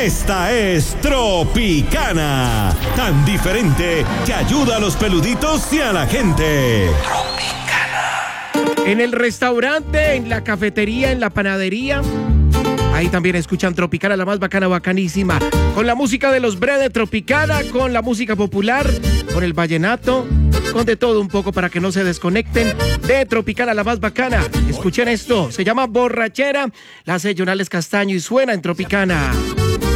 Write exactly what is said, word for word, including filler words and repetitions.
Esta es Tropicana, tan diferente que ayuda a los peluditos y a la gente. En el restaurante, en la cafetería, en la panadería, ahí también escuchan Tropicana, la más bacana, bacanísima. Con la música de los Bre de Tropicana, con la música popular, con el vallenato, con de todo un poco para que no se desconecten de Tropicana, la más bacana. Escuchen esto, se llama Borrachera, la hace Jonales Castaño y suena en Tropicana.